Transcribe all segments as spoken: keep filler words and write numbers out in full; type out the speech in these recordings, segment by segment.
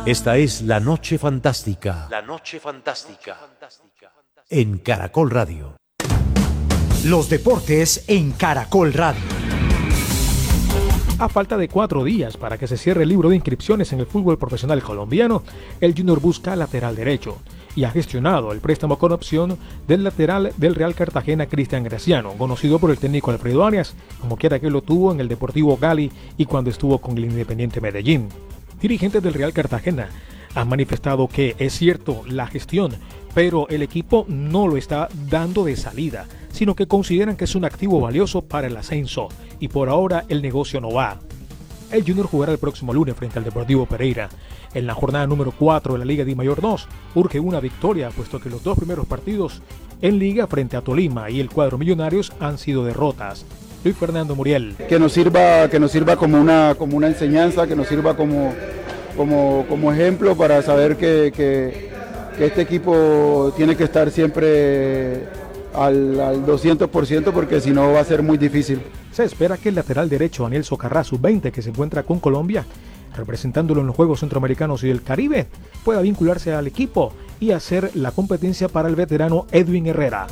Esta es La Noche Fantástica. La Noche Fantástica. En Caracol Radio. Los deportes en Caracol Radio. A falta de cuatro días para que se cierre el libro de inscripciones en el fútbol profesional colombiano, el Junior busca lateral derecho y ha gestionado el préstamo con opción del lateral del Real Cartagena, Cristian Graciano, conocido por el técnico Alfredo Arias, como quiera que lo tuvo en el Deportivo Cali y cuando estuvo con el Independiente Medellín. Dirigentes del Real Cartagena han manifestado que es cierto la gestión, pero el equipo no lo está dando de salida, sino que consideran que es un activo valioso para el ascenso y por ahora el negocio no va. El Junior jugará el próximo lunes frente al Deportivo Pereira. En la jornada número cuatro de la Liga Dimayor dos urge una victoria, puesto que los dos primeros partidos en Liga frente a Tolima y el cuadro Millonarios han sido derrotas. Luis Fernando Muriel. Que nos sirva, que nos sirva como una, como una enseñanza, que nos sirva como, como, como ejemplo para saber que, que, que este equipo tiene que estar siempre al, al doscientos por ciento, porque si no va a ser muy difícil. Se espera que el lateral derecho Aniel Socarrá, sub veinte, que se encuentra con Colombia, representándolo en los Juegos Centroamericanos y del Caribe, pueda vincularse al equipo y hacer la competencia para el veterano Edwin Herrera.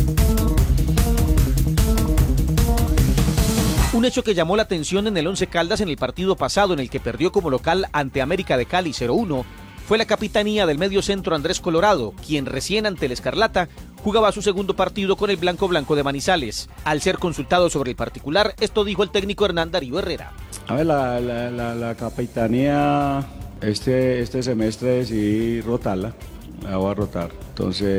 Un hecho que llamó la atención en el Once Caldas en el partido pasado, en el que perdió como local ante América de Cali cero uno, fue la capitanía del mediocentro Andrés Colorado, quien recién ante el Escarlata jugaba su segundo partido con el Blanco Blanco de Manizales. Al ser consultado sobre el particular, esto dijo el técnico Hernán Darío Herrera. A ver, la, la, la, la capitanía este, este semestre decidí rotarla, la voy a rotar, entonces